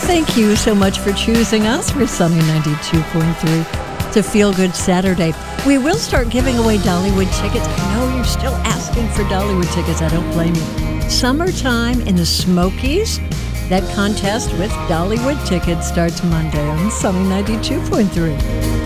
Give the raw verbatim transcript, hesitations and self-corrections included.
Thank you so much for choosing us for Sunny ninety-two point three. It's a feel-good Saturday. We will start giving away Dollywood tickets. I know you're still asking for Dollywood tickets. I don't blame you. Summertime in the Smokies. That contest with Dollywood tickets starts Monday on Sunny ninety-two point three.